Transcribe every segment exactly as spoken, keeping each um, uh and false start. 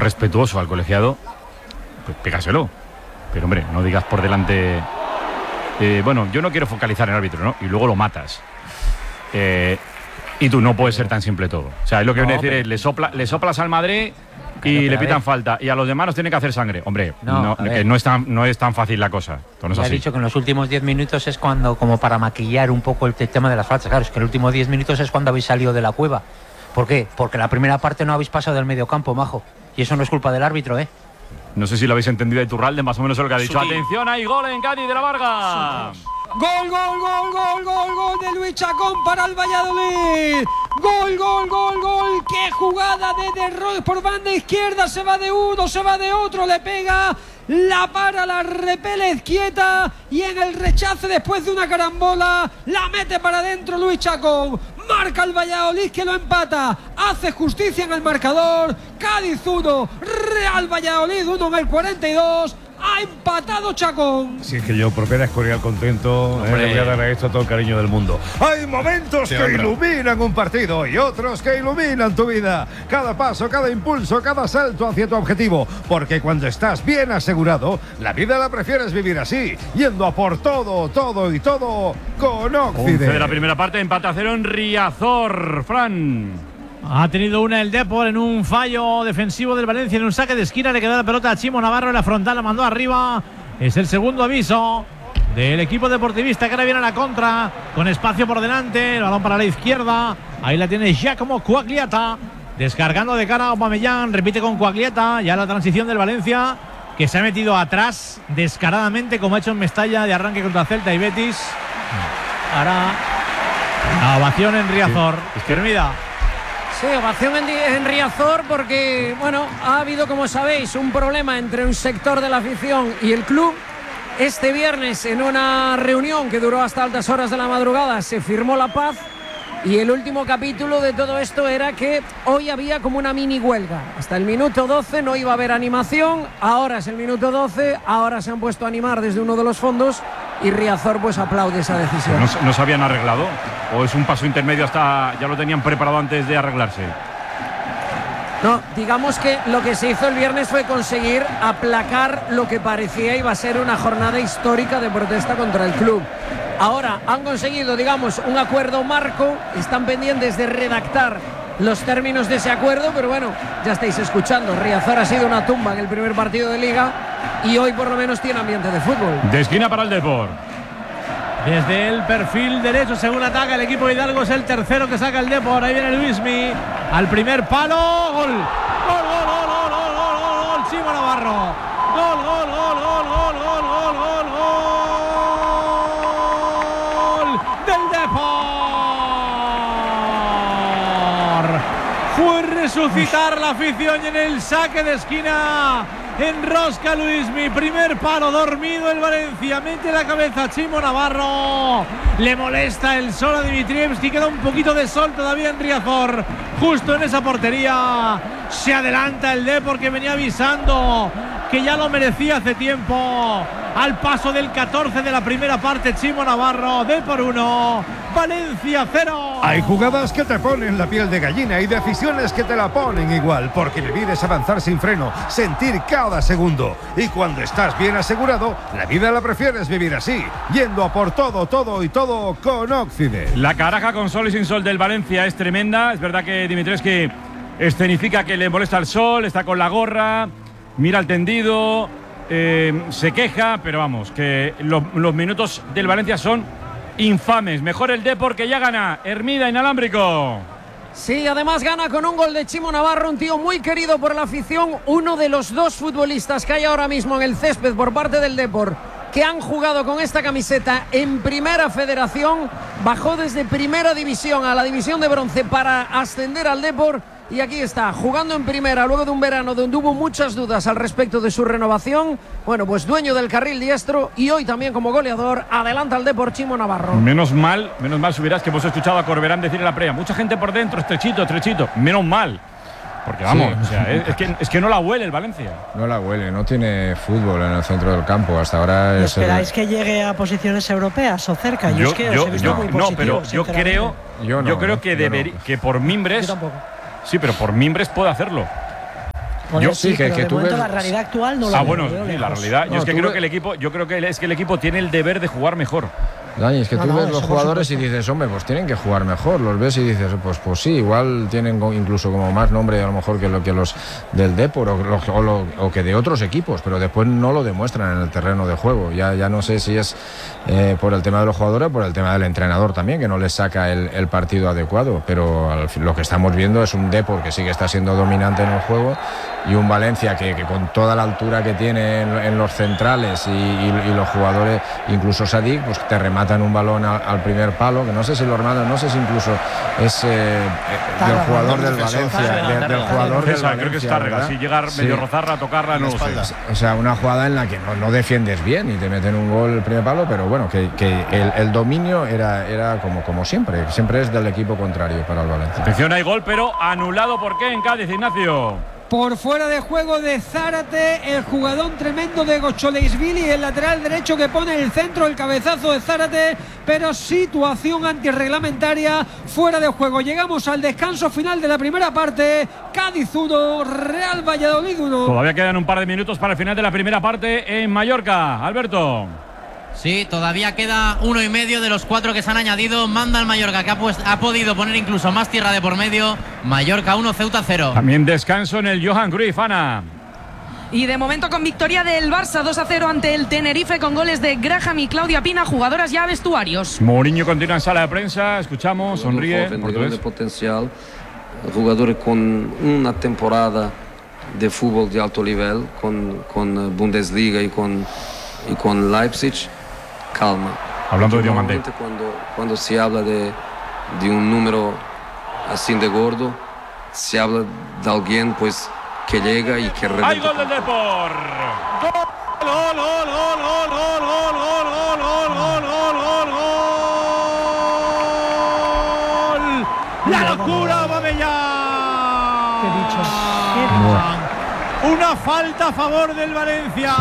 respetuoso al colegiado, pues pégaselo. Pero hombre, no digas por delante, eh, bueno, yo no quiero focalizar en el árbitro, ¿no? Y luego lo matas. Eh, y tú no puedes ser tan simple todo. O sea, es lo que no, viene a decir pero... es, le, sopla, le soplas al Madrid y claro, le pitan falta. Y a los demás nos tiene que hacer sangre. Hombre, no, no, que no, es tan, no es tan fácil la cosa. No es ya así. he dicho que en los últimos diez minutos es cuando, como para maquillar un poco el tema de las faltas. Claro, es que en los últimos diez minutos es cuando habéis salido de la cueva. ¿Por qué? Porque la primera parte no habéis pasado del medio campo, majo. Y eso no es culpa del árbitro, ¿eh? No sé si lo habéis entendido de Iturralde, más o menos es lo que ha dicho. Sutil. Atención, hay gol en Cádiz de la Varga. Gol, gol, gol, gol, gol, gol de Luis Chacón para el Valladolid. Gol, gol, gol, gol. Qué jugada de Derroy por banda izquierda. Se va de uno, se va de otro, le pega, la para, la repele quieta y en el rechace después de una carambola la mete para adentro Luis Chacón. Marca el Valladolid que lo empata. Hace justicia en el marcador. Cádiz uno, Real Valladolid uno en el cuarenta y dos. Ha empatado Chacón. Si es que yo, por pena Escorial contento, eh, le voy a dar a esto todo el cariño del mundo. Hay momentos sí, que hombre. iluminan un partido y otros que iluminan tu vida. Cada paso, cada impulso, cada salto hacia tu objetivo. Porque cuando estás bien asegurado, la vida la prefieres vivir así, yendo a por todo, todo y todo con Occidente. De la primera parte, empate a cero en Riazor. Fran. Ha tenido una el Depor en un fallo defensivo del Valencia, en un saque de esquina, le quedó la pelota a Chimo Navarro en la frontal, la mandó arriba. Es el segundo aviso del equipo deportivista que ahora viene a la contra, con espacio por delante, el balón para la izquierda, ahí la tiene Giacomo Quagliata, descargando de cara a Aubameyang, repite con Quagliata, ya la transición del Valencia, que se ha metido atrás descaradamente, como ha hecho en Mestalla de arranque contra Celta y Betis. Ahora la ovación en Riazor. Izquierda. Sí, ovación en, en Riazor porque, bueno, ha habido, como sabéis, un problema entre un sector de la afición y el club. Este viernes, en una reunión que duró hasta altas horas de la madrugada, se firmó la paz y el último capítulo de todo esto era que hoy había como una mini huelga. Hasta el minuto doce no iba a haber animación, ahora es el minuto doce, ahora se han puesto a animar desde uno de los fondos y Riazor pues aplaude esa decisión. ¿No, no se habían arreglado? ¿O es un paso intermedio hasta ya lo tenían preparado antes de arreglarse? No, digamos que lo que se hizo el viernes fue conseguir aplacar lo que parecía iba a ser una jornada histórica de protesta contra el club. Ahora han conseguido, digamos, un acuerdo marco, están pendientes de redactar los términos de ese acuerdo, pero bueno, ya estáis escuchando, Riazor ha sido una tumba en el primer partido de Liga y hoy por lo menos tiene ambiente de fútbol. De esquina para el Depor. Desde el perfil derecho, según ataca el equipo de Hidalgo, es el tercero que saca el Depor. Ahí viene Luismi, al primer palo, gol, gol, gol, gol, gol, gol, gol, gol, gol, Chimo Navarro, gol, gol, gol, gol, gol, gol, gol, gol, gol, del Depor. Fue resucitar la afición y en el saque de esquina enrosca Luismi, primer palo, dormido el Valencia, mete la cabeza Chimo Navarro, le molesta el sol a Dimitrievski, queda un poquito de sol todavía en Riazor, justo en esa portería, se adelanta el Depor que venía avisando que ya lo merecía hace tiempo, al paso del catorce de la primera parte, Chimo Navarro, Depor uno, Valencia cero. Hay jugadas que te ponen la piel de gallina y decisiones que te la ponen igual, porque vivir es avanzar sin freno, sentir cada segundo. Y cuando estás bien asegurado, la vida la prefieres vivir así, yendo a por todo, todo y todo con Occidente. La caraja con sol y sin sol del Valencia es tremenda. Es verdad que Dimitrievski escenifica que le molesta el sol, está con la gorra, mira al tendido, eh, se queja, pero vamos, que lo, los minutos del Valencia son infames. Mejor el Depor, que ya gana. Hermida, inalámbrico. Sí, además gana con un gol de Chimo Navarro, un tío muy querido por la afición, uno de los dos futbolistas que hay ahora mismo en el césped por parte del Depor que han jugado con esta camiseta en Primera Federación, bajó desde Primera División a la División de Bronce para ascender al Depor y aquí está, jugando en Primera luego de un verano donde hubo muchas dudas al respecto de su renovación. Bueno, pues dueño del carril diestro y hoy también como goleador, adelanta al Depor Chimo Navarro. Menos mal, menos mal, subirás que hemos escuchado a Corberán decir en la previa, mucha gente por dentro, estrechito, estrechito, menos mal. Porque vamos, sí. o sea, es, es, que, es que no la huele el Valencia. No la huele, no tiene fútbol en el centro del campo. Hasta ahora es. ¿Esperáis el... que llegue a posiciones europeas o cerca? Yo, yo es que yo, os he visto yo, muy no, positivo, pero yo creo, yo, no, yo creo que, yo debería, no. que por Mimbres. Yo tampoco. Sí, pero por Mimbres puede hacerlo. Poder, Yo sí, sí, que- pero que de tú momento ves- la realidad actual no lo Ah, veo, bueno, lo veo sí, la lejos. realidad. No, yo es que tú creo ve- que el equipo, yo creo que es que el equipo tiene el deber de jugar mejor. Dani, es que No, tú no, ves eso los por jugadores y supuesto. dices, hombre, pues tienen que jugar mejor. Los ves y dices, pues pues sí, igual tienen co- incluso como más nombre a lo mejor que lo que los del Depor o, los- o, lo- o que de otros equipos, pero después no lo demuestran en el terreno de juego. Ya, ya no sé si es eh, por el tema de los jugadores o por el tema del entrenador también, que no les saca el, el partido adecuado. Pero al fin, lo que estamos viendo es un Depor que sí que está siendo dominante en el juego y un Valencia que, que con toda la altura que tiene en, en los centrales y, y- y los jugadores, incluso Sadik, pues te rematan un balón a- al primer palo, que no sé si lo rematan, no sé si incluso es eh, eh, del jugador del Valencia, de- del jugador del Esa, creo que Valencia, está regla. ¿verdad? Si llegar Sí. medio rozarla, tocarla, no lo sé. O sea, una jugada en la que no, no defiendes bien y te meten un gol el primer palo, pero bueno, que, que el, el dominio era, era como, como siempre, siempre es del equipo contrario para el Valencia. Atención, hay gol, pero anulado. ¿Por qué en Cádiz, Ignacio? Por fuera de juego de Zárate, el jugadón tremendo de Gocholeisvili, el lateral derecho que pone el centro, el cabezazo de Zárate, pero situación antirreglamentaria, fuera de juego. Llegamos al descanso final de la primera parte. Cádiz uno, Real Valladolid uno. Todavía quedan un par de minutos para el final de la primera parte en Mallorca. Alberto. Sí, todavía queda uno y medio de los cuatro que se han añadido. Manda el Mallorca, que ha, pues, ha podido poner incluso más tierra de por medio. Mallorca uno, Ceuta cero. También descanso en el Johan Cruyff, Ana. Y de momento con victoria del Barça dos a cero ante el Tenerife con goles de Graham y Claudia Pina, jugadoras ya vestuarios. Mourinho continúa en sala de prensa. Escuchamos, sonríe. Joven, de portugués. grande potencial, jugador con una temporada de fútbol de alto nivel, con, con Bundesliga y con, y con Leipzig. Calma. Hablando de Diamante. Normalmente cuando, cuando se habla de, de un número así de gordo, se habla de alguien pues que llega y que ¡Hay revienta. gol del Depor! Gol, gol, gol, gol, gol, gol, gol, gol, gol, gol, gol, gol, gol. La locura, Aubameyang. Qué dicho. Qué dicho. Una falta a favor del Valencia.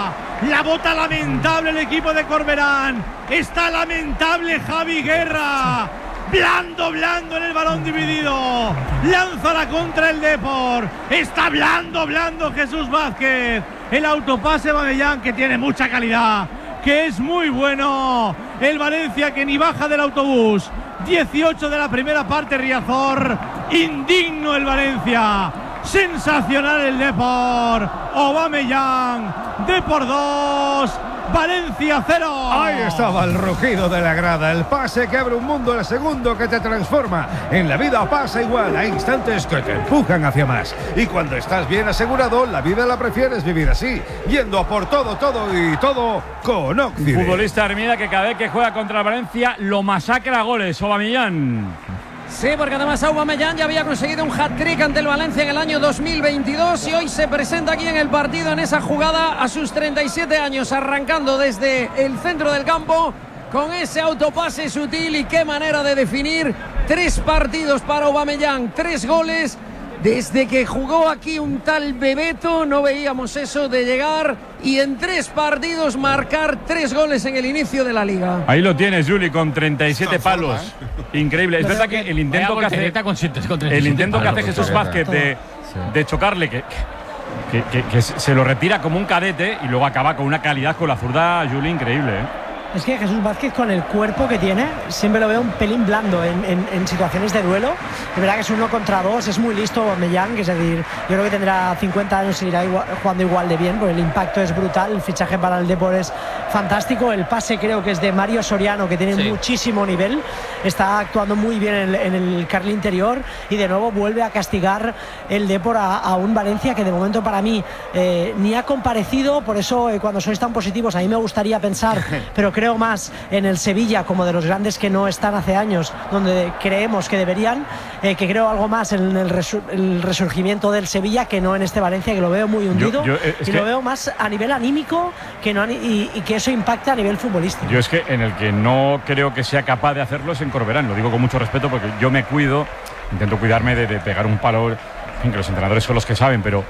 La bota lamentable el equipo de Corberán. Está lamentable Javi Guerra. Blando, blando en el balón dividido. Lanza la contra el Depor. Está blando, blando Jesús Vázquez. El autopase Aubameyang, que tiene mucha calidad, que es muy bueno. El Valencia que ni baja del autobús. dieciocho de la primera parte, Riazor. Indigno el Valencia. Sensacional el Depor. Aubameyang. Depor dos. Valencia cero. Ahí estaba el rugido de la grada, el pase que abre un mundo, el segundo que te transforma. En la vida pasa igual, hay instantes que te empujan hacia más. Y cuando estás bien asegurado, la vida la prefieres vivir así, yendo a por todo, todo y todo con Occident. Futbolista Hermida que cada vez que juega contra el Valencia lo masacra a goles. Aubameyang. Sí, porque además Aubameyang ya había conseguido un hat-trick ante el Valencia en el año dos mil veintidós y hoy se presenta aquí en el partido en esa jugada a sus treinta y siete años, arrancando desde el centro del campo con ese autopase sutil. Y qué manera de definir. Tres partidos para Aubameyang, tres goles. Desde que jugó aquí un tal Bebeto no veíamos eso de llegar y en tres partidos marcar tres goles en el inicio de la liga. Ahí lo tienes, Juli, con treinta y siete palos. Increíble. Es verdad que el intento que hace, el intento que hace Jesús Vázquez de, de chocarle, que, que, que, que se lo retira como un cadete y luego acaba con una calidad con la zurda, Juli, increíble, ¿eh? Es que Jesús Vázquez, con el cuerpo que tiene, siempre lo veo un pelín blando en, en, en situaciones de duelo. De verdad que es uno contra dos, es muy listo Aubameyang, es decir, yo creo que tendrá cincuenta años y irá igual, jugando igual de bien, porque el impacto es brutal, el fichaje para el Depor es fantástico, el pase creo que es de Mario Soriano, que tiene sí. muchísimo nivel, está actuando muy bien en el, en el carril interior y de nuevo vuelve a castigar el Depor a, a un Valencia que de momento para mí eh, ni ha comparecido, por eso eh, cuando sois tan positivos a mí me gustaría pensar, pero creo Creo más en el Sevilla como de los grandes que no están hace años, donde creemos que deberían, eh, que creo algo más en el, resur el resurgimiento del Sevilla que no en este Valencia, que lo veo muy hundido. Yo, yo, eh, y lo veo más a nivel anímico que no, y, y que eso impacta a nivel futbolístico. Yo es que en el que no creo que sea capaz de hacerlo es en Corberán, lo digo con mucho respeto porque yo me cuido, intento cuidarme de, de pegar un palo, en fin, que los entrenadores son los que saben, pero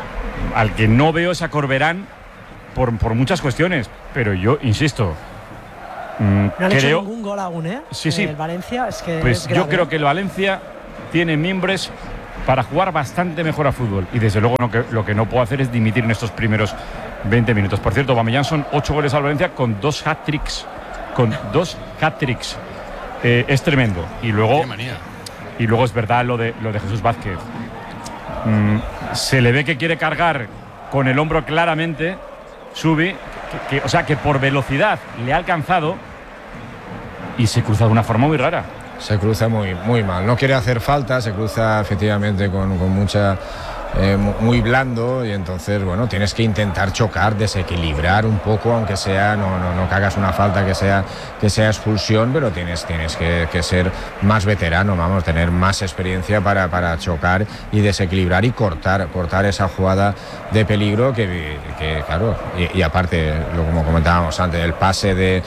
al que no veo es a Corberán por, por muchas cuestiones, pero yo insisto. No han creo, hecho ningún gol aún, ¿eh? Sí, sí. El Valencia es que pues es grave. Yo creo que el Valencia tiene mimbres para jugar bastante mejor a fútbol. Y desde luego no, que, lo que no puedo hacer es dimitir en estos primeros veinte minutos. Por cierto, Aubameyang son ocho goles al Valencia con dos hat-tricks. Con dos hat-tricks. Eh, es tremendo. Y luego, y luego es verdad lo de, lo de Jesús Vázquez. Mm, se le ve que quiere cargar con el hombro claramente. Subi, que, que, o sea que por velocidad le ha alcanzado y se cruza de una forma muy rara. Se cruza muy, muy mal. No quiere hacer falta, se cruza efectivamente con, con mucha... Eh, muy blando y entonces, bueno, tienes que intentar chocar, desequilibrar un poco, aunque sea, no, no, no que hagas una falta que sea, que sea expulsión, pero tienes, tienes que, que ser más veterano, vamos, tener más experiencia para, para chocar y desequilibrar y cortar, cortar esa jugada de peligro que, que claro, y, y aparte, lo como comentábamos antes, el pase de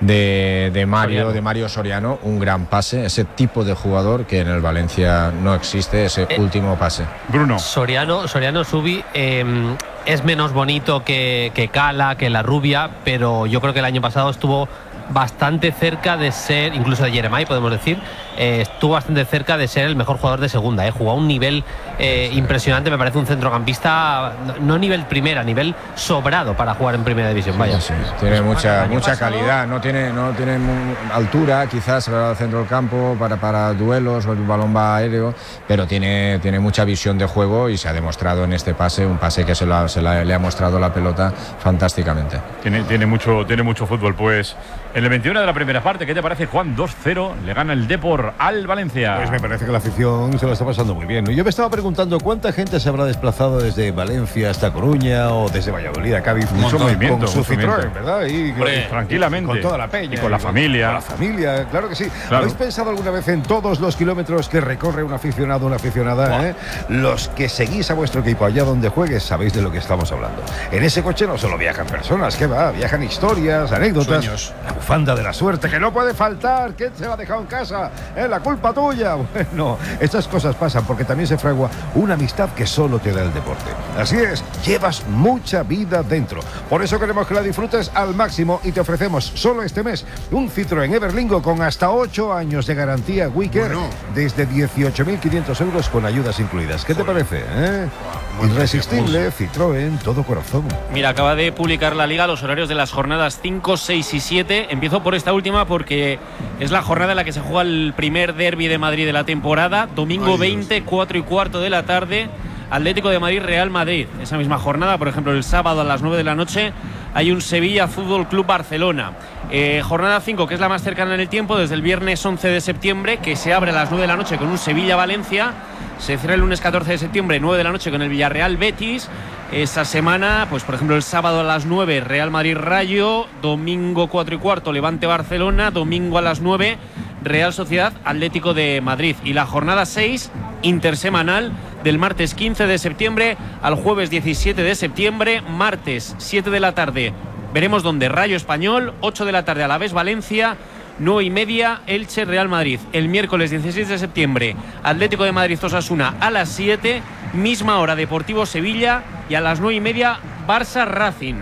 De, de Mario Soriano. de Mario Soriano, un gran pase, ese tipo de jugador que en el Valencia no existe, ese eh, último pase. Bruno. Soriano, Soriano Subi eh, es menos bonito que, que Cala, que la Rubia, pero yo creo que el año pasado estuvo bastante cerca de ser, incluso de Jeremai podemos decir, eh, estuvo bastante cerca de ser el mejor jugador de segunda, eh, jugó a un nivel eh, sí. impresionante, me parece un centrocampista, no a nivel primera, a nivel sobrado para jugar en primera división, vaya. Sí, sí. Tiene pues mucha, mucha calidad, no tiene, no tiene altura quizás al centro del campo para, para duelos o el balón va aéreo, pero tiene, tiene mucha visión de juego y se ha demostrado en este pase, un pase que se, lo, se la, le ha mostrado la pelota fantásticamente. Tiene, tiene, mucho, tiene mucho fútbol, pues. En el veintiuno de la primera parte, ¿qué te parece, Juan? dos cero, le gana el Depor al Valencia. Pues me parece que la afición se lo está pasando muy bien. Yo me estaba preguntando cuánta gente se habrá desplazado desde Valencia hasta Coruña o desde Valladolid a Cádiz. Mucho con, movimiento. Con su Citroën, ¿verdad? Y con, tranquilamente. Con toda la peña. Y con la y familia. Con la familia, claro que sí. Claro. ¿Habéis pensado alguna vez en todos los kilómetros que recorre un aficionado o una aficionada? ¿eh? Los que seguís a vuestro equipo allá donde juegues, sabéis de lo que estamos hablando. En ese coche no solo viajan personas, ¿qué va? Viajan historias, anécdotas. Sueños. La bufanda de la suerte, que no puede faltar. ¿Quién se va a dejar en casa? Es la culpa tuya. Bueno, estas cosas pasan porque también se fragua una amistad que solo te da el deporte. Así es, llevas mucha vida dentro. Por eso queremos que la disfrutes al máximo y te ofrecemos solo este mes un Citroën Everlingo con hasta ocho años de garantía Wicker bueno. desde dieciocho mil quinientos euros con ayudas incluidas. ¿Qué te parece? ¿Eh? Irresistible, Citroën, todo corazón. Mira, acaba de publicar la Liga los horarios de las jornadas cinco, seis y siete. Empiezo por esta última porque es la jornada en la que se juega el primer derbi de Madrid de la temporada. Domingo Ay, veinte, cuatro y cuarto de la tarde, Atlético de Madrid, Real Madrid. Esa misma jornada, por ejemplo, el sábado a las nueve de la noche hay un Sevilla Fútbol Club Barcelona. Eh, jornada cinco, que es la más cercana en el tiempo, desde el viernes once de septiembre, que se abre a las nueve de la noche con un Sevilla-Valencia. Se cierra el lunes catorce de septiembre, nueve de la noche, con el Villarreal Betis. Esa semana, pues por ejemplo, el sábado a las nueve, Real Madrid Rayo. Domingo cuatro y cuarto, Levante Barcelona. Domingo a las nueve, Real Sociedad Atlético de Madrid. Y la jornada seis, intersemanal, del martes quince de septiembre al jueves diecisiete de septiembre. Martes siete de la tarde, veremos dónde, Rayo Español. Ocho de la tarde, Alavés Valencia. nueve y media, Elche Real Madrid. El miércoles dieciséis de septiembre, Atlético de Madrid Osasuna a las siete. Misma hora, Deportivo Sevilla. Y a las nueve y media, Barça Racing.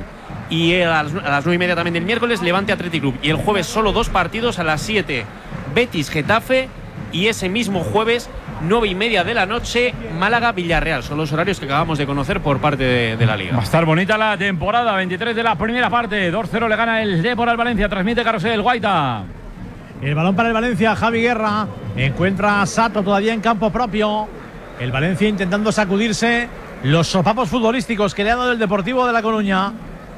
Y a las, a las nueve y media también del miércoles, Levante Athletic Club. Y el jueves solo dos partidos, a las siete, Betis Getafe. Y ese mismo jueves, nueve y media de la noche, Málaga Villarreal. Son los horarios que acabamos de conocer por parte de, de la Liga. Va a estar bonita la temporada. veintitrés de la primera parte, dos cero le gana el Depor al Valencia. Transmite Carrusel, Guaita. El balón para el Valencia, Javi Guerra. Encuentra a Sato todavía en campo propio. El Valencia intentando sacudirse los sopapos futbolísticos que le ha dado el Deportivo de La Coruña.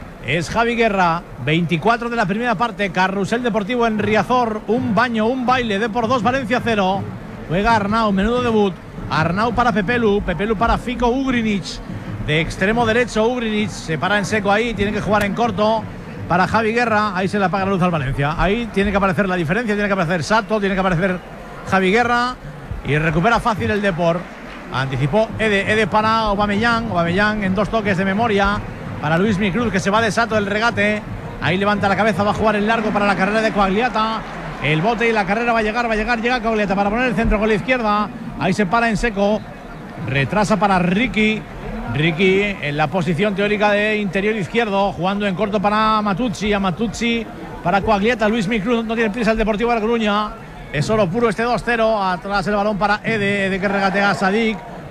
Es Javi Guerra, veinticuatro de la primera parte. Carrusel Deportivo en Riazor. Un baño, un baile, Depor dos, Valencia cero. Juega Arnau, menudo debut. Arnau para Pepelu, Pepelu para Fico Ugrinic. De extremo derecho, Ugrinic se para en seco ahí, tiene que jugar en corto. Para Javi Guerra, ahí se le apaga la luz al Valencia. Ahí tiene que aparecer la diferencia, tiene que aparecer Sato, tiene que aparecer Javi Guerra. Y recupera fácil el Depor. Anticipó Ede, Ede para Aubameyang. Aubameyang en dos toques de memoria. Para Luismi Cruz, que se va de Sato el regate. Ahí levanta la cabeza, va a jugar el largo para la carrera de Coagliata. El bote y la carrera va a llegar, va a llegar, llega Coagliata para poner el centro con la izquierda. Ahí se para en seco. Retrasa para Ricky. Ricky en la posición teórica de interior izquierdo, jugando en corto para Matucci. A Matucci para Coagliata. Luismi Cruz no tiene prisa el Deportivo de La Coruña. Es oro puro este dos cero. Atrás el balón para Ede. Ede que regatea a Sadik.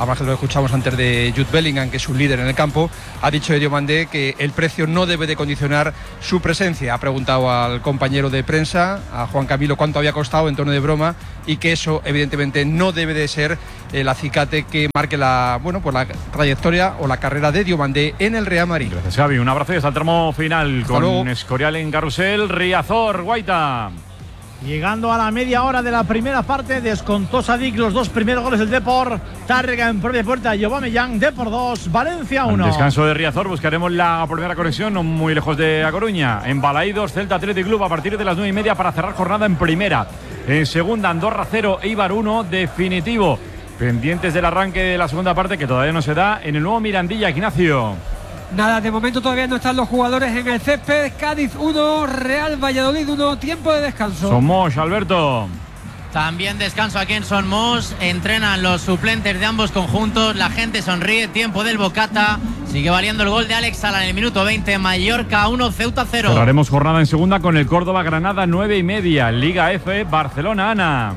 además que lo escuchamos antes de Jude Bellingham, que es un líder en el campo, ha dicho de Diomandé que el precio no debe de condicionar su presencia. Ha preguntado al compañero de prensa, a Juan Camilo, cuánto había costado en tono de broma, y que eso evidentemente no debe de ser el acicate que marque la, bueno, pues la trayectoria o la carrera de Diomandé en el Real Madrid. Gracias, Xavi. Un abrazo y hasta el tramo final. Hasta con luego. Escorial en carrusel, Riazor, Guaita. Llegando a la media hora de la primera parte, descontó Sadik los dos primeros goles del Depor. Tárrega en propia puerta, Aubameyang, Depor dos, Valencia uno. Al descanso de Riazor buscaremos la primera conexión, no muy lejos de A Coruña. En Balaídos, Celta Athletic Club a partir de las nueve y media para cerrar jornada en primera. En segunda, Andorra cero, Eibar uno, definitivo. Pendientes del arranque de la segunda parte, que todavía no se da, en el nuevo Mirandilla, Ignacio. Nada, de momento todavía no están los jugadores en el césped. Cádiz uno, Real Valladolid uno, tiempo de descanso. Somos, Alberto. También descanso aquí en Son Mos. Entrenan los suplentes de ambos conjuntos. La gente sonríe. Tiempo del Bocata. Sigue valiendo el gol de Alex Sala en el minuto veinte. Mallorca uno, Ceuta cero. Cerraremos jornada en segunda con el Córdoba-Granada nueve y media. Liga F, Barcelona, Ana.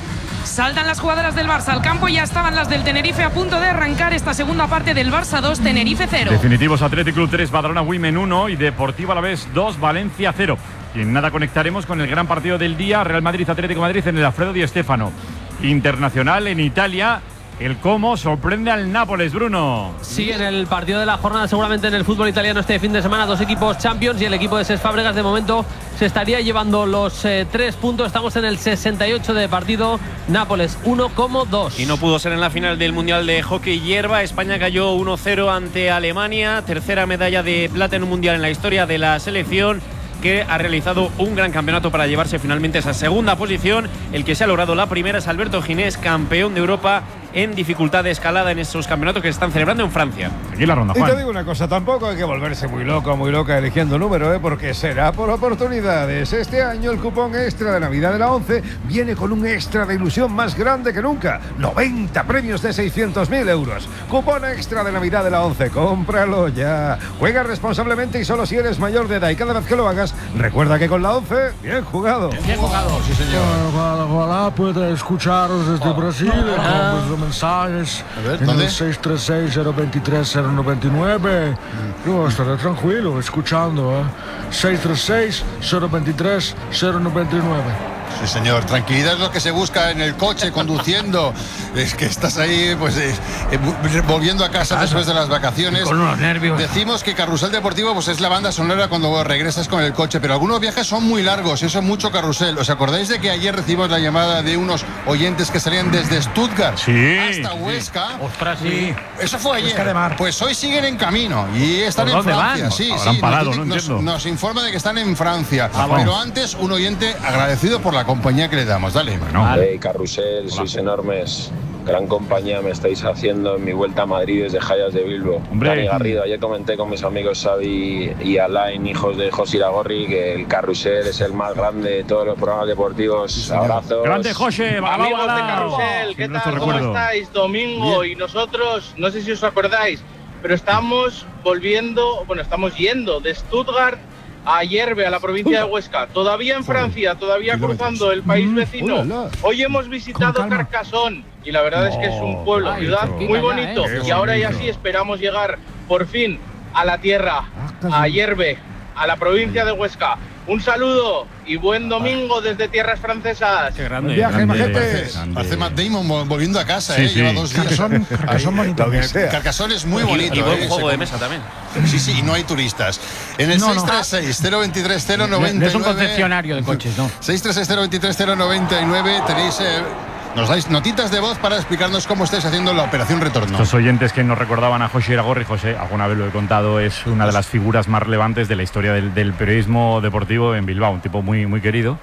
Saltan las jugadoras del Barça al campo, ya estaban las del Tenerife a punto de arrancar esta segunda parte del Barça dos, Tenerife cero. Definitivos Athletic Club tres, Badalona Women uno y Deportivo Alavés dos, Valencia cero. Y en nada conectaremos con el gran partido del día, Real Madrid Atlético de Madrid en el Alfredo Di Stéfano. Internacional en Italia. El Como sorprende al Nápoles, Bruno. Sí, en el partido de la jornada, seguramente en el fútbol italiano este fin de semana, dos equipos Champions y el equipo de Cesc Fábregas de momento se estaría llevando los eh, tres puntos. Estamos en el sesenta y ocho de partido. Nápoles uno como dos. Y no pudo ser en la final del Mundial de Hockey Hierba. España cayó uno cero ante Alemania. Tercera medalla de plata en un Mundial en la historia de la selección, que ha realizado un gran campeonato para llevarse finalmente esa segunda posición. El que se ha logrado la primera es Alberto Ginés, campeón de Europa en dificultad de escalada en esos campeonatos que se están celebrando en Francia. Aquí la ronda, Y Juan. te digo una cosa, tampoco hay que volverse muy loco, muy loca eligiendo número, ¿eh? Porque será por oportunidades. Este año el cupón extra de Navidad de la once viene con un extra de ilusión más grande que nunca. noventa premios de seiscientos mil euros. Cupón extra de Navidad de la once, cómpralo ya. Juega responsablemente y solo si eres mayor de edad. Y cada vez que lo hagas, recuerda que con la once, bien jugado. Bien jugado, sí señor. Ojalá, ojalá pueda escucharos desde Brasil con vuestros mensajes A ver, en ¿dónde? el seis tres seis, cero dos tres, cero nueve nueve. Yo estaré tranquilo escuchando, ¿eh? seis tres seis, cero dos tres, cero nueve nueve. Sí, señor. Tranquilidad es lo que se busca en el coche, conduciendo. Es que estás ahí, pues, eh, eh, volviendo a casa después de las vacaciones. Con unos nervios. Decimos que Carrusel Deportivo pues es la banda sonora cuando regresas con el coche, pero algunos viajes son muy largos y eso es mucho carrusel. ¿Os acordáis de que ayer recibimos la llamada de unos oyentes que salían desde Stuttgart Sí, hasta sí. Huesca? Ostras, sí. Eso fue ayer. Huesca de Mar. Pues hoy siguen en camino y están ¿Por en dónde Francia. van? Sí, Habrán sí. parado, nos, no nos- entiendo. nos informa de que están en Francia. Ah, pero vamos. antes un oyente agradecido por la compañía que le damos. Dale. Bueno, Hey, Carrusel, sois enormes. Gran compañía me estáis haciendo en mi vuelta a Madrid desde Jayas de Bilbo. Hombre. Dani Garrido, ayer comenté con mis amigos Xavi y Alain, hijos de José Iragorri, que el Carrusel es el más grande de todos los programas deportivos. Abrazos. grande José, va, va, Amigos va, de va. Carrusel, ¿qué Siempre tal? te ¿Cómo recuerdo. estáis? Domingo, y nosotros, no sé si os acordáis, pero estamos volviendo, bueno, estamos yendo de Stuttgart a Hierve, a la provincia de Huesca. Todavía en Francia, todavía cruzando el país vecino. Hoy hemos visitado Carcassonne y la verdad es que es un pueblo, Ay, ciudad cerquita muy ya, bonito. ¿eh? Y ahora ya sí esperamos llegar por fin a la tierra, a Hierve, a la provincia de Huesca. Un saludo y buen domingo desde tierras francesas. Qué grande. Viaje, Grande, majete. grande. Parece Matt Damon vol- volviendo a casa, Sí, ¿eh? sí. Lleva dos días. Carcassonne, Carcassonne bonito. Lo que sea. Carcassonne es muy Y- bonito. Y, buen ¿eh? juego Se de mesa también. Sí, sí, y no hay turistas. En el No, no. seis tres seis, cero dos tres, cero nueve nueve. No es un concesionario de coches, ¿no? seis tres seis, cero dos tres, cero nueve nueve. Tenéis, eh, nos dais notitas de voz para explicarnos cómo estáis haciendo la operación retorno. Estos oyentes que nos recordaban a José Iragorri, José, alguna vez lo he contado, es una de las figuras más relevantes de la historia del, del periodismo deportivo en Bilbao, un tipo muy, muy querido,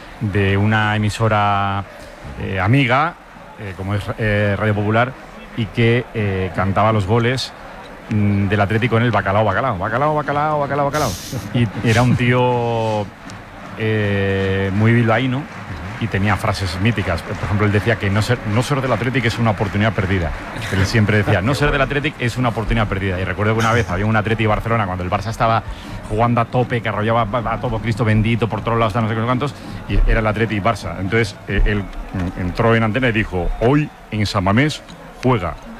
de una emisora eh, amiga, eh, como es eh, Radio Popular, y que eh, cantaba los goles mm, del Atlético en el Bacalao, Bacalao, Bacalao, Bacalao, Bacalao, Bacalao. Y era un tío eh, muy bilbaíno y tenía frases míticas. Por ejemplo, él decía que no ser, no ser del Athletic es una oportunidad perdida. Él siempre decía, no ser del Athletic es una oportunidad perdida. Y recuerdo que una vez había un Athletic Barcelona cuando el Barça estaba jugando a tope, que arrollaba a todo Cristo bendito por todos lados, no sé qué cuántos, y era el Athletic Barça. Entonces, eh, él mm, entró en antena y dijo, hoy en San Mamés juega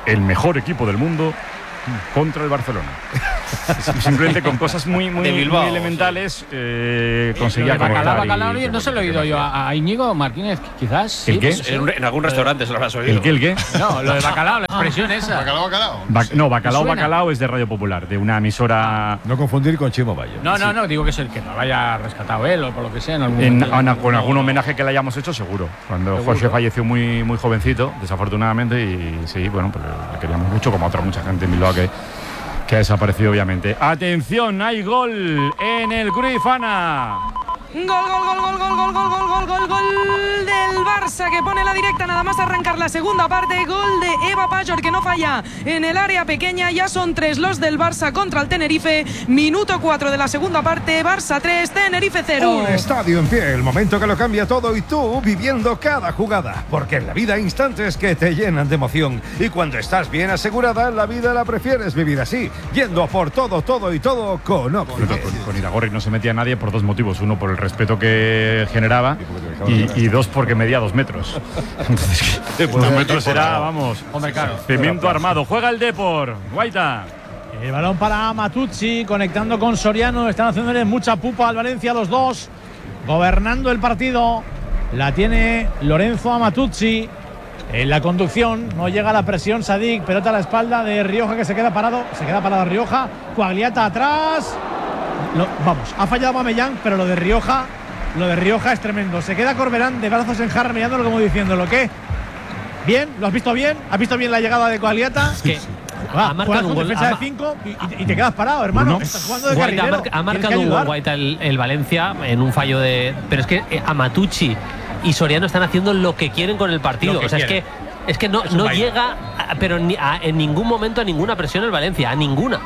el mejor equipo del mundo contra el Barcelona. Simplemente con cosas muy, muy, Bilbao, muy elementales eh, conseguía Bacalao, conectar. bacalao, y- no se lo he oído yo a, a Íñigo Martínez, quizás. ¿El sí, qué? pues, En, un- en algún restaurante se lo habrás oído. ¿El qué, el qué? No, lo de bacalao, la expresión esa. Bacalao, bacalao. Ba- no, Bacalao, ¿Me suena? Bacalao es de Radio Popular, de una emisora No confundir con Chimo Bayo. No, no, no, digo que es el que nos haya rescatado él o por lo que sea en algún en- momento. ana- con algún homenaje que le hayamos hecho, seguro. Cuando Seguro. Jorge falleció muy, muy jovencito, desafortunadamente, y sí, bueno, pues le queríamos mucho, como a otra mucha gente en Bilbao que, que ha desaparecido, obviamente. Atención, hay gol en el Cruyff, Ana. Gol, gol, gol, gol, gol, gol, gol, gol, gol, gol, gol del Barça que pone la directa nada más arrancar la segunda parte. Gol de Eva Pajor que no falla en el área pequeña. Ya son tres los del Barça contra el Tenerife. Minuto cuatro de la segunda parte. Barça tres, Tenerife cero. Un estadio en pie, el momento que lo cambia todo y tú viviendo cada jugada. Porque en la vida hay instantes que te llenan de emoción. Y cuando estás bien asegurada, la vida la prefieres vivir así. Yendo por todo, todo y todo con Optimed. Con, con Iragorri no se metía nadie por dos motivos. Uno, por el respeto que generaba, y, y dos, porque medía dos metros. Entonces, dos metros era, vamos, Hombre, claro. cemento armado. Juega el Depor, Guaita. El balón para Matucci, conectando con Soriano. Están haciéndole mucha pupa al Valencia los dos. Gobernando el partido. La tiene Lorenzo a Matucci. En la conducción no llega la presión. Sadik, pelota a la espalda de Rioja, que se queda parado. Se queda parado Rioja. Coagliata atrás. Lo- vamos, ha fallado Mamellán, pero lo de Rioja, lo de Rioja es tremendo. Se queda Corberán de brazos en jarra mirándolo como diciéndolo, ¿qué? ¿Bien? ¿Lo has visto bien? ¿Has visto bien la llegada de Coagliata? Es que Va, ha marcado juegas un con gol. defensa ha de ma- cinco y, y- y te quedas parado, hermano. Bruno. Estás jugando de Guaita ha, carrilero. marca- ha Tienes marcado que un gol ayudar. Guaita el, el Valencia en un fallo de. Pero es que eh, Amatucci y Soriano están haciendo lo que quieren con el partido. Lo que O sea, es que, quieren. es que no, Es un no baile. llega, a- pero ni a- en ningún momento a ninguna presión el Valencia, a ninguna.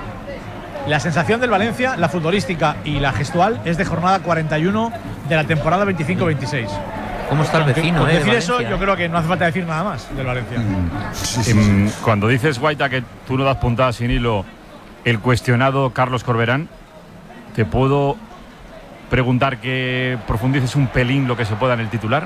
La sensación del Valencia, la futbolística y la gestual, es de jornada cuarenta y uno de la temporada veinticinco veintiséis. ¿Cómo está el vecino, Con eh? de decir eso, Valencia, yo eh? creo que no hace falta decir nada más del Valencia. Em, cuando dices, Guaita, que tú no das puntadas sin hilo, el cuestionado Carlos Corberán, ¿te puedo preguntar que profundices un pelín lo que se pueda en el titular?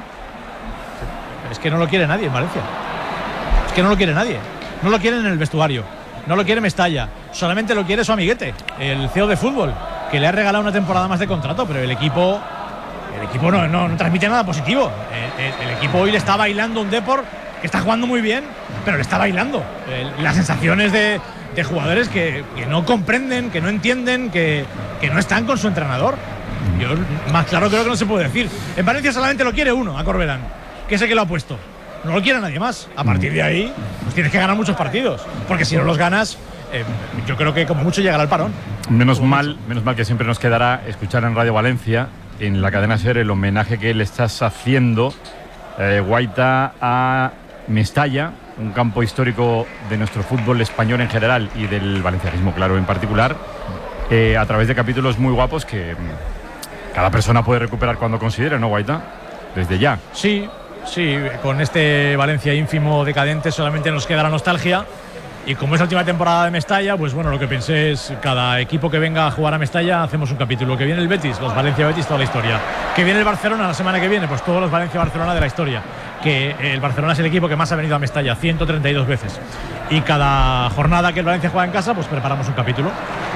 Es que no lo quiere nadie en Valencia. Es que no lo quiere nadie. No lo quieren en el vestuario. No lo quiere Mestalla. Solamente lo quiere su amiguete, el C E O de fútbol, que le ha regalado una temporada más de contrato, pero el equipo. El equipo no, no, no transmite nada positivo. El, el- el equipo hoy le está bailando un Depor que está jugando muy bien, pero le está bailando. El- las sensaciones de, de jugadores que, que no comprenden, que no entienden, que, que no están con su entrenador. Yo más claro creo que no se puede decir. En Valencia solamente lo quiere uno, a Corberán, que es el que lo ha puesto. No lo quiere nadie más. A partir de ahí, pues tienes que ganar muchos partidos. Porque si no los ganas, eh, yo creo que como mucho llegará el parón. Menos mal, menos mal que siempre nos quedará escuchar en Radio Valencia, en la cadena SER, el homenaje que le estás haciendo, eh, Guaita, a Mestalla, un campo histórico de nuestro fútbol español en general y del valencianismo, claro, en particular, eh, a través de capítulos muy guapos que mm, cada persona puede recuperar cuando considere, ¿no, Guaita? Desde ya. Sí, sí, con este Valencia ínfimo decadente solamente nos queda la nostalgia. Y como es la última temporada de Mestalla, pues bueno, lo que pensé es cada equipo que venga a jugar a Mestalla hacemos un capítulo. Que viene el Betis, los Valencia Betis, toda la historia. Que viene el Barcelona la semana que viene, pues todos los Valencia Barcelona de la historia. Que el Barcelona es el equipo que más ha venido a Mestalla, ciento treinta y dos veces. Y cada jornada que el Valencia juega en casa, pues preparamos un capítulo.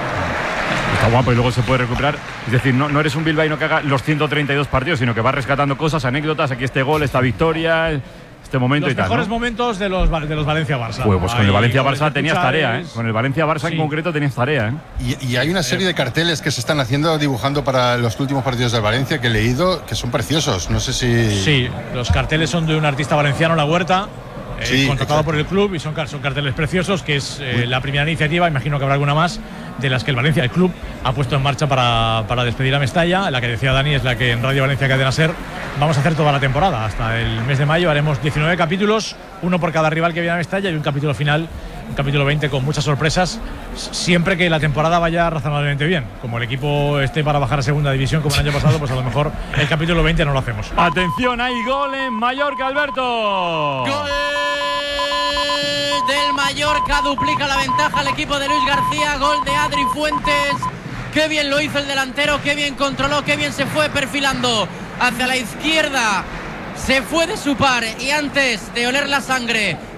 Está guapo y luego se puede recuperar. Es decir, no, no eres un bilbaíno que haga los ciento treinta y dos partidos, sino que va rescatando cosas, anécdotas, aquí este gol, esta victoria, este momento Los y tal, mejores ¿no? momentos de los, de los Valencia-Barça. Pues, pues con el Ahí, Valencia-Barça goles que tenías tarea, ¿eh? escucháis. Con el Valencia-Barça Sí. en concreto tenías tarea, ¿eh? Y, y hay una serie de carteles que se están haciendo, dibujando para los últimos partidos del Valencia, que he leído, que son preciosos. No sé si. Sí, los carteles son de un artista valenciano, La Huerta, eh, Sí, contratado exacto. por el club, y son, car- son carteles preciosos, que es eh, la primera iniciativa, imagino que habrá alguna más, de las que el Valencia, el club, ha puesto en marcha para, para despedir a Mestalla. La que decía Dani es la que en Radio Valencia Cadena Ser vamos a hacer toda la temporada. Hasta el mes de mayo haremos diecinueve capítulos, uno por cada rival que viene a Mestalla, y un capítulo final, un capítulo veinte con muchas sorpresas, s- siempre que la temporada vaya razonablemente bien. Como el equipo esté para bajar a segunda división como el año pasado, pues a lo mejor el capítulo veinte no lo hacemos. Atención, hay gol en Mallorca, Alberto. Gol del Mallorca, duplica la ventaja al equipo de Luis García. Gol de Adri Fuentes. Qué bien lo hizo el delantero, qué bien controló, qué bien se fue perfilando hacia la izquierda. Se fue de su par y antes de oler la sangre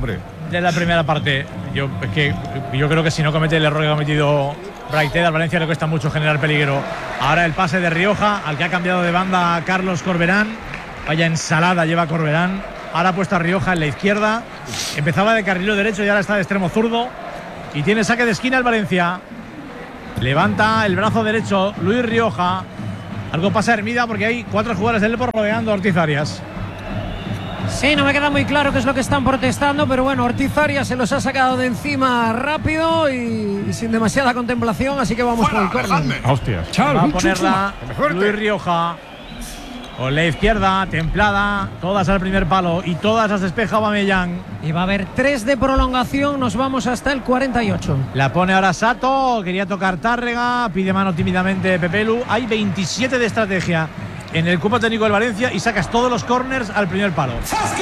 hombre. De la primera parte, yo, es que, yo creo que si no comete el error que ha cometido Braitheda. Al Valencia le cuesta mucho generar peligro. Ahora el pase de Rioja, al que ha cambiado de banda Carlos Corberán. Vaya ensalada lleva Corberán. Ahora ha puesto a Rioja en la izquierda. Empezaba de carrilero derecho y ahora está de extremo zurdo. Y tiene saque de esquina el Valencia. Levanta el brazo derecho Luis Rioja. Algo pasa a Hermida porque hay cuatro jugadores del Depor rodeando a Ortiz Arias. Sí, no me queda muy claro qué es lo que están protestando, pero bueno, Ortiz Arias se los ha sacado de encima rápido y, y sin demasiada contemplación, así que vamos con el córner. Hostias. Va a ponerla Luis Rioja con la izquierda, templada, todas al primer palo y todas las despeja Aubameyang. Y va a haber tres de prolongación, nos vamos hasta el cuarenta y ocho. La pone ahora Sato, quería tocar Tárrega, pide mano tímidamente Pepelu. Hay veintisiete de estrategia en el cuerpo técnico del Valencia y sacas todos los corners al primer palo.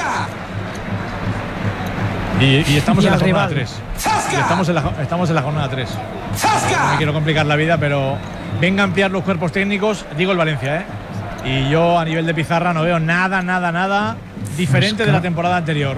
Y, y estamos Y en la al jornada rival. tres. Y estamos en la, estamos en la jornada tres. No me quiero complicar la vida, pero venga a ampliar los cuerpos técnicos, digo el Valencia, ¿eh? Y yo a nivel de pizarra no veo nada, nada, nada diferente de la temporada anterior.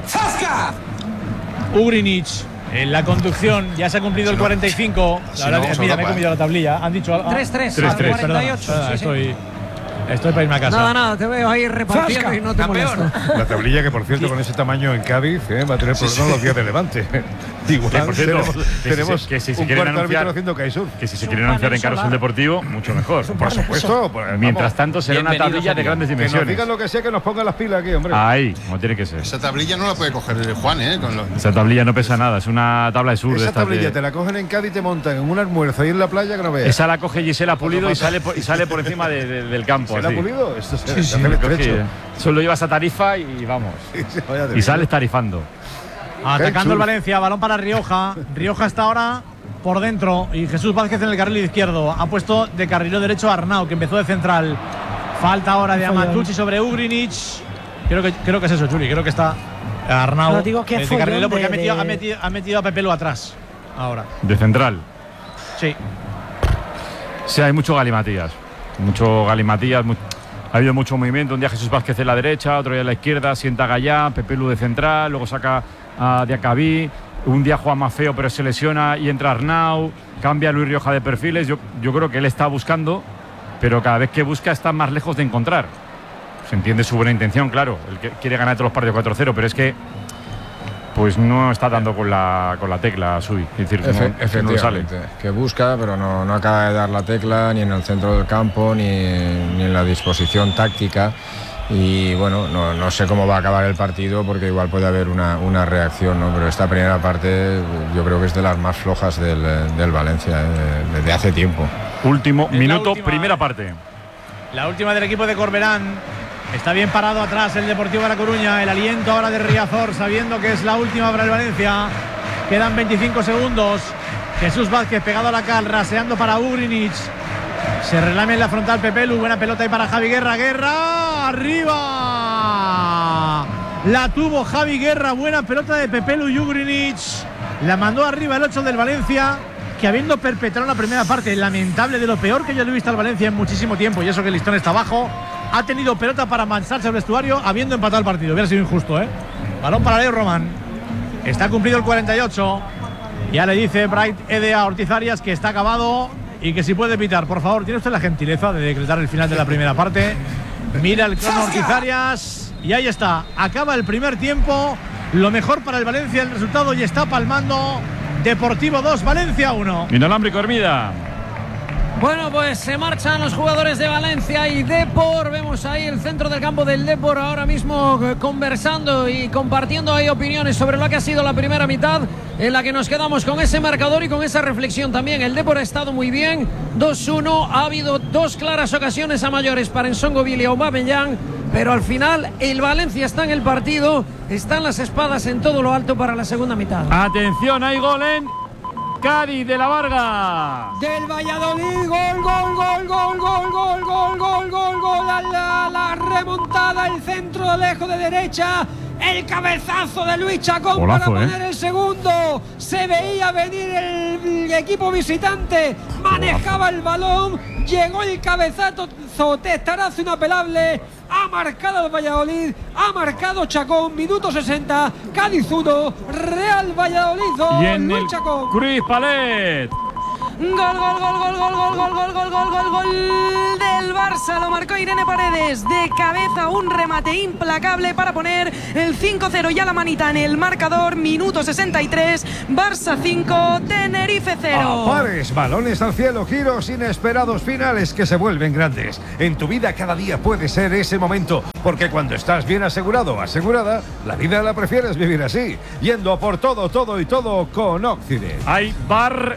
Ugrinic en la conducción, ya se ha cumplido el cuarenta y cinco. La Si verdad no, es que, vamos a mira, me he Europa, comido la tablilla. Han dicho algo. tres tres, tres tres, al cuarenta y ocho, perdona, sí, sí. estoy, estoy para irme a casa. Nada, nada, te veo ahí repartiendo ¡Zasca! y no te molesto. La tablilla que, por cierto, con ese tamaño en Cádiz, ¿eh? va a tener problemas los días de Levante. Igual Que, por cierto, tenemos, que si tenemos se- que si se un quieren cuarto árbitro anunciar- haciendo Kaisur. Que si se quieren anunciar en Carrusel Deportivo, mucho mejor. Por supuesto. pues, vamos. Mientras tanto, será una Bienvenidos tablilla a de Liga. grandes Que nos dimensiones. digan lo que sea, que nos pongan las pilas aquí, hombre. Ahí, como tiene que ser. Esa tablilla no la puede coger Juan, ¿eh? Con lo- Esa tablilla no pesa nada, es una tabla de sur. de Esa estas de- tablilla te la cogen en Cádiz y te montan en un almuerzo ahí en la playa que no veas. Esa la coge Gisela Pulido y sale por, y sale por encima de- de- del campo. ¿Gisela así. Pulido? Esto se- Sí, se sí, hace el lo coge, estrecho. eh. Solo llevas a Tarifa y vamos. Vaya de Y bien. sales tarifando. Atacando el Valencia, balón para Rioja. Rioja está ahora por dentro y Jesús Vázquez en el carril izquierdo. Ha puesto de carrilero derecho a Arnau, que empezó de central. Falta ahora de Follón. Amatucci sobre Ugrinic. Creo que, creo que es eso, Chuli. Creo que está Arnau No, digo que eh, de follón carrilero porque de- ha, metido, de- ha, metido, ha metido a Pepelu atrás. Ahora. De central. Sí. Sí, hay mucho galimatías. Mucho galimatías. mu- ha habido mucho movimiento. Un día Jesús Vázquez en la derecha, otro día en la izquierda. Sienta a Gallá, Pepelu de central. Luego saca a Diacabí. Un día juega más feo, pero se lesiona y entra Arnau. Cambia a Luis Rioja de perfiles. Yo, yo creo que él está buscando, pero cada vez que busca está más lejos de encontrar. Se entiende su buena intención, claro. Él que- quiere ganar todos los partidos cuatro cero, pero es que pues no está dando con la, con la tecla Subi. Es decir, Efe- no, que no le sale. efectivamente, que busca, pero no, no acaba de dar la tecla ni en el centro del campo, ni, ni en la disposición táctica. Y bueno, no, no sé cómo va a acabar el partido porque igual puede haber una, una reacción, ¿no? Pero esta primera parte yo creo que es de las más flojas del, del Valencia, ¿eh? desde hace tiempo. Último Es la minuto, última, primera eh. parte. La última del equipo de Corberán. Está bien parado atrás el Deportivo de La Coruña. El aliento ahora de Riazor, sabiendo que es la última para el Valencia. Quedan veinticinco segundos. Jesús Vázquez pegado a la cal, raseando para Ugrinic. Se relame en la frontal Pepelu. Buena pelota ahí para Javi Guerra. Guerra, arriba. La tuvo Javi Guerra. Buena pelota de Pepelu y Ugrinic. La mandó arriba el ocho del Valencia, que habiendo perpetrado la primera parte lamentable, de lo peor que yo le he visto al Valencia en muchísimo tiempo, y eso que el listón está abajo, ha tenido pelota para mancharse el vestuario habiendo empatado el partido. Hubiera sido injusto, ¿eh? Balón para Leo Román. Está cumplido el cuarenta y ocho. Ya le dice Bright Ede a Ortiz Arias que está acabado y que si puede pitar. Por favor, tiene usted la gentileza de decretar el final de la primera parte. Mira el crono Ortiz Arias y ahí está. Acaba el primer tiempo. Lo mejor para el Valencia, el resultado, y está palmando. Deportivo dos, Valencia uno. Inalámbrico Hermida. Bueno, pues se marchan los jugadores de Valencia y Depor. Vemos ahí el centro del campo del Depor ahora mismo eh, conversando y compartiendo ahí opiniones sobre lo que ha sido la primera mitad, en la que nos quedamos con ese marcador y con esa reflexión también. El Depor ha estado muy bien, dos uno. Ha habido dos claras ocasiones a mayores para Nsongo Billy y Aubameyang, pero al final el Valencia está en el partido, están las espadas en todo lo alto para la segunda mitad. Atención, hay gol en Cádiz de la Varga. Del Valladolid, gol, gol, gol, gol, gol, gol, gol, gol, gol, gol, la, la, la remontada, el centro de lejos de derecha, el cabezazo de Luis Chacón Golazo, para ¿eh? poner el segundo. Se veía venir el, el equipo visitante, manejaba el balón, llegó el cabezazo, testarazo inapelable. Ha marcado el Valladolid, ha marcado Chacón, minuto sesenta, Cádiz uno, Real Valladolid dos, Y en Luis el Chacón. Cruz Palet. Gol, gol, gol, gol, gol, gol, gol, gol, gol, gol, gol, gol del Barça. Lo marcó Irene Paredes de cabeza, un remate implacable para poner el cinco cero y a la manita en el marcador. Minuto sesenta y tres, Barça cinco, Tenerife cero. A pares, balones al cielo, giros inesperados, finales que se vuelven grandes. En tu vida cada día puede ser ese momento, porque cuando estás bien asegurado o asegurada, la vida la prefieres vivir así, yendo por todo, todo y todo con Occident. Hay bar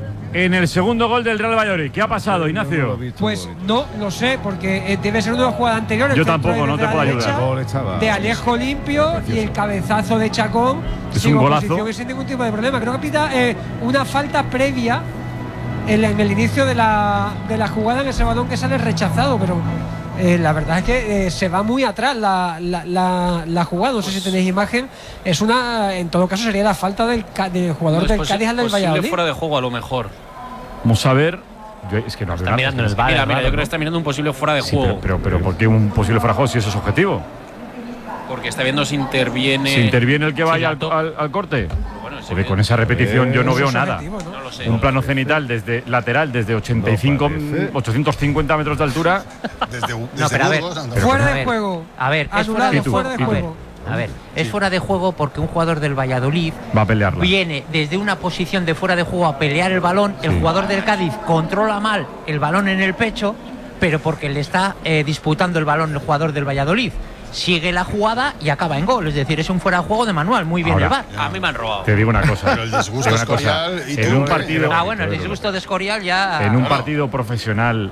en el segundo gol del Real Valladolid. ¿Qué ha pasado, Ignacio? Pues no lo sé, porque eh, debe ser una jugada anterior. Yo tampoco, no te puedo ayudar. De Alejo limpio y el cabezazo de Chacón. Es un golazo. Posición, sin ningún tipo de problema. Creo que pita eh, una falta previa en, en el inicio de la, de la jugada en ese balón que sale rechazado, pero eh, la verdad es que eh, se va muy atrás la, la, la, la jugada. No sé si tenéis imagen. Es una, en todo caso sería la falta del, del jugador No, del pues, Cádiz al del Valladolid. fuera de juego a lo mejor. Vamos a ver. Yo, es que no Está mirando el bar. Mira, mira, yo creo que está mirando un posible fuera de Sí, juego. pero, pero, pero ¿por qué un posible fuera de juego si eso es objetivo? Porque está viendo si interviene. Si interviene el que vaya al, Silato. al, al corte. Bueno, ese Porque con esa repetición yo no Eso veo es nada. objetivo, ¿no? No lo sé. Un plano cenital desde lateral, desde ochenta y cinco, ochocientos cincuenta metros de altura. Desde, No, pero a ver, Fuera a de ver, juego. A ver, es Anulado, fuera de fuera de juego. juego. A ver, es fuera de juego porque un jugador del Valladolid Va a pelearla. viene desde una posición de fuera de juego a pelear el balón. El jugador del Cádiz controla mal el balón en el pecho, pero porque le está eh, disputando el balón el jugador del Valladolid. Sigue la jugada y acaba en gol. Es decir, es un fuera de juego de manual. Muy bien Ahora, el V A R. A mí me han robado. Te digo una cosa. Pero el disgusto te digo una cosa. Escorial y En tú, un partido. Ah, bueno, el disgusto de Escorial ya. En un partido profesional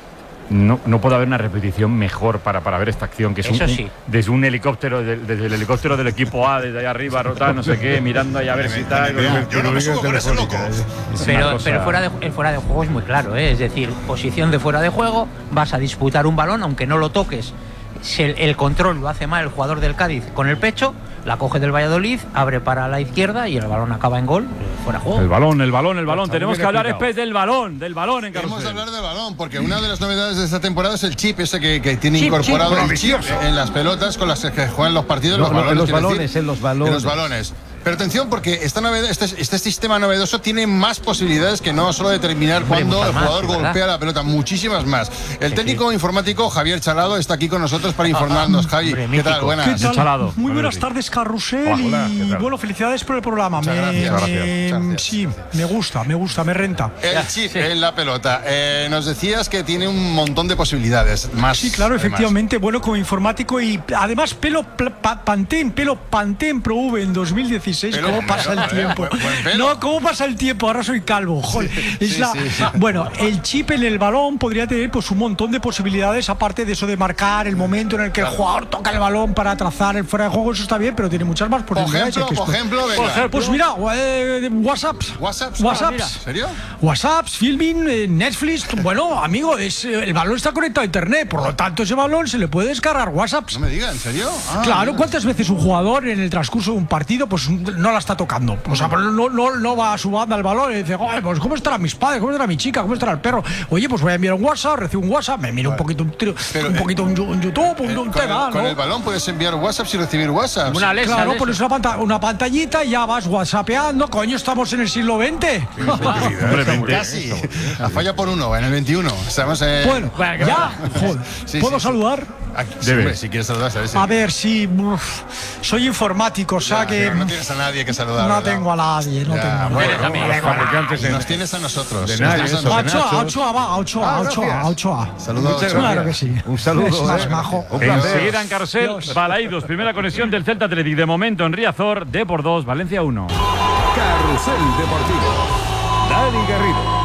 no, no puede haber una repetición mejor para, para ver esta acción, que es un, Eso un- sí. desde un helicóptero, de- desde el helicóptero del equipo A, desde allá arriba, rotar, no sé qué, mirando ahí a ver si tal. Yo no me subo con ese loco. Es una Pero, cosa- pero fuera de, el fuera de juego es muy claro, ¿eh? Es decir, posición de fuera de juego, vas a disputar un balón, aunque no lo toques. Si el, el control lo hace mal el jugador del Cádiz con el pecho, la coge del Valladolid, abre para la izquierda y el balón acaba en gol, eh, fuera de juego. El balón, el balón, el balón. Está Tenemos muy que hablar bien después del balón, del balón en Queremos carrusel. hablar de balón, porque una de las novedades de esta temporada es el chip ese que, que tiene Chip, incorporado chip, el chip prodigioso. en las pelotas con las que juegan los partidos. No, los no, en balones, los quiero balones, decir. en los balones. En los balones. Pero atención, porque esta novedad, este, este sistema novedoso tiene más posibilidades que no solo determinar Hombre, cuando muchas el más, jugador sí, ¿verdad? golpea la pelota, muchísimas más. El técnico informático Javier Chalado está aquí con nosotros para informarnos. Javi, Hombre, ¿qué tal? mítico. Buenas. ¿Qué tal? Chalado. Muy buenas Buenos tardes, Carrusel. Hola, hola, ¿qué y tal? bueno, felicidades por el programa. Muchas Me- gracias, me- gracias, muchas gracias. Sí, me gusta, me gusta, me renta. El chip en la pelota. Eh, nos decías que tiene un montón de posibilidades. Más, Sí, claro, además. efectivamente. Bueno, como informático y además pelo pl- pa- Pantene, pelo Pantene Pro V en dos mil dieciséis. Pelo, ¿Cómo pasa pelo, el tiempo? buen- buen pelo. No, ¿cómo pasa el tiempo? Ahora soy calvo. Joder. Es sí, la- sí, sí. Bueno, el chip en el balón podría tener pues un montón de posibilidades, aparte de eso de marcar el momento en el que el jugador toca el balón para trazar el fuera de juego. Eso está bien, pero tiene muchas más Por posibilidades. ejemplo, Es que por esto- ejemplo, venga. Pues mira, eh, WhatsApps. WhatsApp. WhatsApp. ¿En serio? WhatsApps, filming, eh, Netflix. Bueno, amigo, es, eh, el balón está conectado a internet, por lo tanto ese balón se le puede descargar WhatsApps. No me digas, ¿en serio? Ah, Claro, mira. ¿cuántas veces un jugador en el transcurso de un partido pues no la está tocando? O sea, pues, no, no, no va a su banda al balón y dice, "Ay, pues ¿cómo estará mis padres? ¿Cómo estará mi chica? ¿Cómo estará el perro? Oye, pues voy a enviar un WhatsApp, recibo un WhatsApp, me miro un poquito un, tiro- Pero, un eh, poquito un, un YouTube, un, Eh, un con, tema, el, con ¿no? el balón puedes enviar WhatsApp y recibir WhatsApp. Una Alexa, Claro, Alexa. pones una, panta- una pantallita y ya vas whatsappeando. Coño, estamos en el siglo veinte. Hombre, veinte. Casi. La falla por uno, en el veintiuno. Estamos en. Bueno, ya, joder. Sí, ¿Puedo sí, sí. saludar? Aquí, sí, Debe. hombre, si quieres saludar, ¿sabes? A ver, sí, uf, soy informático, o sea Ya, que pero no tienes a nadie que saludar. no ¿verdad? tengo a nadie, no Ya, tengo a nadie. bueno, también. los fabricantes de- Nos tienes a nosotros. de Nos nada, tienes a eso, A de nosotros. Ochoa, a Nachos. Ochoa, va, a Ochoa, Ah, a Ochoa, gracias. a Ochoa. Saludos. Muchas Claro gracias. que sí. Un saludo. Es más eh. majo. Un placer. Enseguida en Carrusel, Dios. Balaidos, primera conexión del Celta Athletic. De momento en Riazor, D por dos, Valencia uno. Carrusel Deportivo. Dani Garrido.